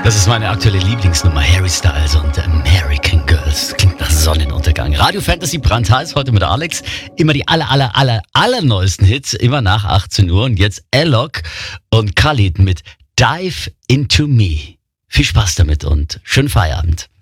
Das ist meine aktuelle Lieblingsnummer, Harry Styles und American Girls. Klingt nach Sonnenuntergang. Radio Fantasy brandheiß, heute mit Alex. Immer die allerneuesten Hits, immer nach 18 Uhr. Und jetzt Alok und Khalid mit Dive Into Me. Viel Spaß damit und schönen Feierabend.